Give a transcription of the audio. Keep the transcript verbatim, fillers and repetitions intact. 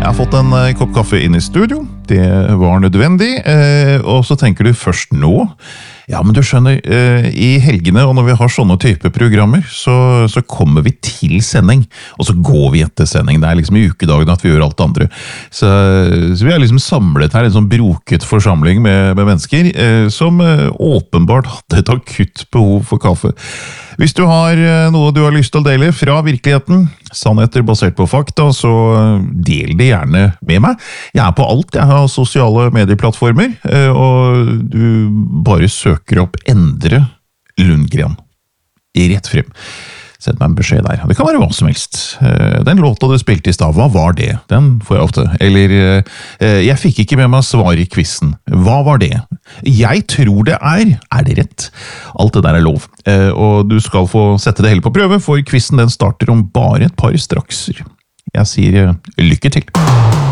har fått en eh, kopp kaffe inn i studio. Det var nødvendig. Eh, og så tenker du først nå. Ja, men du skjønner, eh, i helgene og når vi har sånne type programmer, så, så kommer vi til sending. Og så går vi etter sending. Det er liksom i ukedagen at vi gjør alt det andre. Så, så vi har liksom samlet her en sånn broket forsamling med, med mennesker eh, som eh, åpenbart hadde et akutt behov for kaffe. Hvis du har noe du har lyst til å dele fra virkeligheten, sannheter basert på fakta, så del det gjerne med meg. Jeg er på alt, jeg har sosiale medieplattformer, og du bare søker opp Endre Lundgren. Rett frem. Send meg en beskjed der. Det kan være hva som helst. Den låta du spilte i stad, hva var det? Den får jeg ofte. Eller, jeg fikk ikke med meg svar i quizen. Hva var det? Jeg tror det er. Er det rett? Alt det der er lov. Og du skal få sette det hele på prøve, for quizen den starter om bare et par strakser. Jeg sier lykke til.